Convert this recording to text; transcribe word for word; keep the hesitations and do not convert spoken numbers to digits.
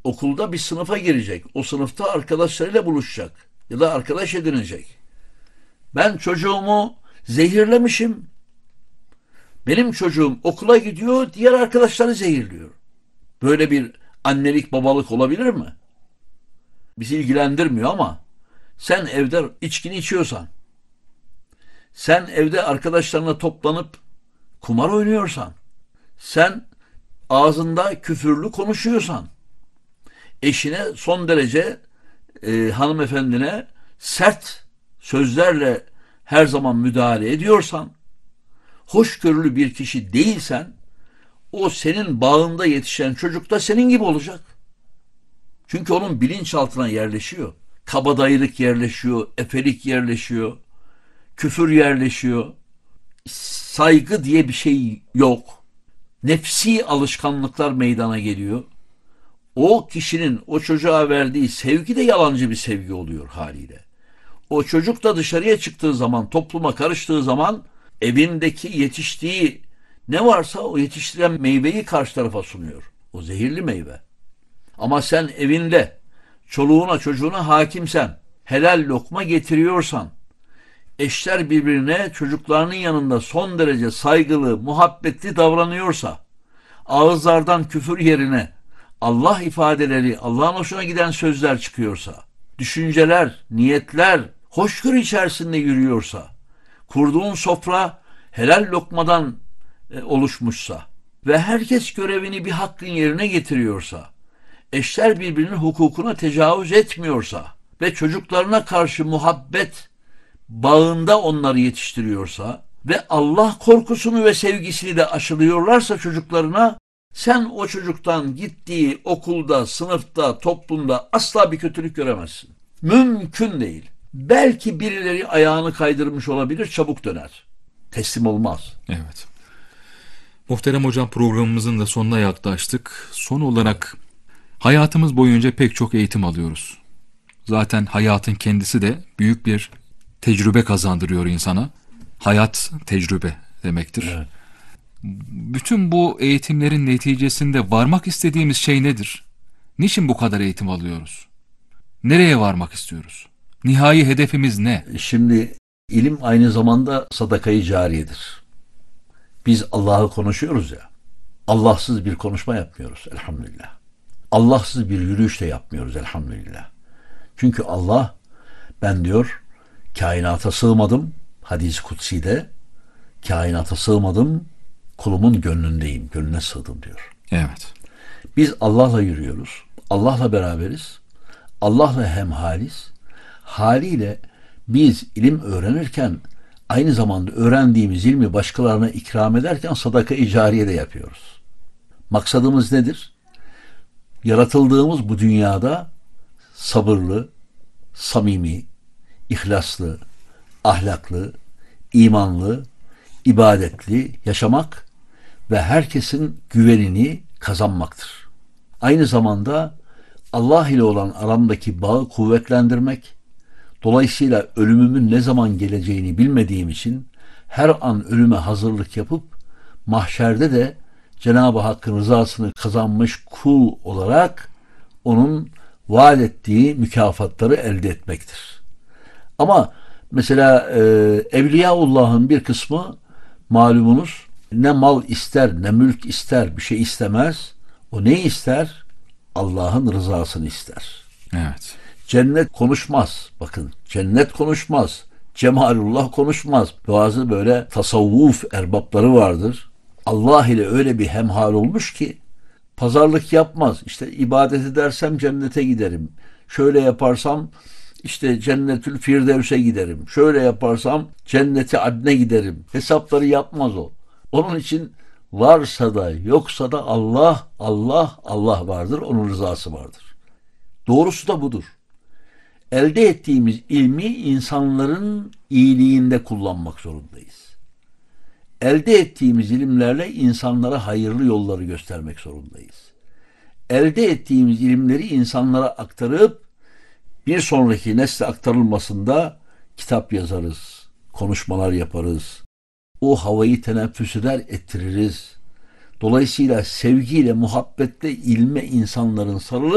okulda bir sınıfa girecek. O sınıfta arkadaşlarıyla buluşacak ya da arkadaş edinecek. Ben çocuğumu zehirlemişim. Benim çocuğum okula gidiyor, diğer arkadaşları zehirliyor. Böyle bir annelik babalık olabilir mi? Bizi ilgilendirmiyor ama sen evde içkini içiyorsan, sen evde arkadaşlarına toplanıp kumar oynuyorsan, sen ağzında küfürlü konuşuyorsan, eşine son derece e, hanımefendine sert sözlerle her zaman müdahale ediyorsan, hoşgörülü bir kişi değilsen, o senin bağında yetişen çocuk da senin gibi olacak. Çünkü onun bilinçaltına yerleşiyor. Kabadayılık yerleşiyor, efelik yerleşiyor, küfür yerleşiyor. Saygı diye bir şey yok. Nefsi alışkanlıklar meydana geliyor. O kişinin o çocuğa verdiği sevgi de yalancı bir sevgi oluyor haliyle. O çocuk da dışarıya çıktığı zaman, topluma karıştığı zaman evindeki yetiştiği ne varsa o yetiştiren meyveyi karşı tarafa sunuyor. O zehirli meyve. Ama sen evinde çoluğuna çocuğuna hakimsen, helal lokma getiriyorsan, eşler birbirine çocuklarının yanında son derece saygılı, muhabbetli davranıyorsa, ağızlardan küfür yerine Allah ifadeleri, Allah'ın hoşuna giden sözler çıkıyorsa, düşünceler, niyetler hoşgörü içerisinde yürüyorsa, kurduğun sofra helal lokmadan e, oluşmuşsa ve herkes görevini bir hakkın yerine getiriyorsa, eşler birbirinin hukukuna tecavüz etmiyorsa ve çocuklarına karşı muhabbet bağında onları yetiştiriyorsa ve Allah korkusunu ve sevgisini de aşılıyorlarsa çocuklarına, sen o çocuktan gittiği okulda, sınıfta, toplumda asla bir kötülük göremezsin. Mümkün değil. Belki birileri ayağını kaydırmış olabilir, çabuk döner. Teslim olmaz. Evet. Muhterem hocam, programımızın da sonuna yaklaştık. Son olarak hayatımız boyunca pek çok eğitim alıyoruz. Zaten hayatın kendisi de büyük bir tecrübe kazandırıyor insana. Hayat tecrübe demektir. Evet. Bütün bu eğitimlerin neticesinde varmak istediğimiz şey nedir? Niçin bu kadar eğitim alıyoruz? Nereye varmak istiyoruz? Nihai hedefimiz ne? Şimdi ilim aynı zamanda sadakayı cariyedir. Biz Allah'ı konuşuyoruz ya, Allahsız bir konuşma yapmıyoruz elhamdülillah. Allahsız bir yürüyüş de yapmıyoruz elhamdülillah. Çünkü Allah, ben diyor, kainata sığmadım, hadis-i kutsi'de, kainata sığmadım, kulumun gönlündeyim, gönlüne sığdım diyor. Evet. Biz Allah'la yürüyoruz, Allah'la beraberiz, Allah'la hemhaliz. Haliyle biz ilim öğrenirken aynı zamanda öğrendiğimiz ilmi başkalarına ikram ederken sadaka-i cariye de yapıyoruz. Maksadımız nedir? Yaratıldığımız bu dünyada sabırlı, samimi, ihlaslı, ahlaklı, imanlı, ibadetli yaşamak ve herkesin güvenini kazanmaktır. Aynı zamanda Allah ile olan aramdaki bağı kuvvetlendirmek, dolayısıyla ölümümün ne zaman geleceğini bilmediğim için her an ölüme hazırlık yapıp mahşerde de Cenab-ı Hakk'ın rızasını kazanmış kul olarak onun vaat ettiği mükafatları elde etmektir. Ama mesela e, Evliyaullah'ın bir kısmı malumunuz ne mal ister ne mülk ister, bir şey istemez. O ne ister? Allah'ın rızasını ister. Evet. Cennet konuşmaz. Bakın, cennet konuşmaz. Cemalullah konuşmaz. Bazı böyle tasavvuf erbapları vardır. Allah ile öyle bir hemhal olmuş ki pazarlık yapmaz. İşte ibadet edersem cennete giderim. Şöyle yaparsam işte Cennetül Firdevs'e giderim. Şöyle yaparsam Cenneti Adne giderim. Hesapları yapmaz o. Onun için varsa da yoksa da Allah, Allah, Allah vardır. Onun rızası vardır. Doğrusu da budur. Elde ettiğimiz ilmi insanların iyiliğinde kullanmak zorundayız. Elde ettiğimiz ilimlerle insanlara hayırlı yolları göstermek zorundayız. Elde ettiğimiz ilimleri insanlara aktarıp bir sonraki nesle aktarılmasında kitap yazarız, konuşmalar yaparız. O havayı teneffüs eder, ettiririz. Dolayısıyla sevgiyle, muhabbetle ilme insanların sarılıp